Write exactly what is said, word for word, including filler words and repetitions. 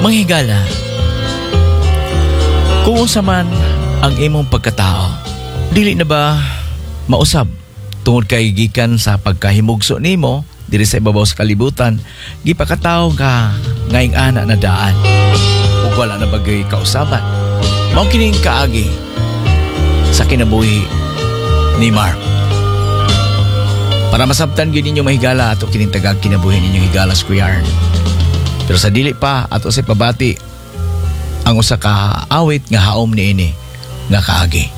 Manghigala, kung unsa man ang imong pagkatao, dili na ba mausab tungod kay gikan sa pagkahimugso nimo diri sa ibabaw sa kalibutan, gipakataw ka ngayong ana na daan ug wala na bagay kausaban. Mao kining kaagi sa kinabuhi ni Mark. Para masabtan gyud ninyo mahigala ato kining tagag kinabuhi ninyo higala sa Kuyarn. Pero sa dili pa ato sa pabati ang usa ka awit nga haom niini nga kaagi.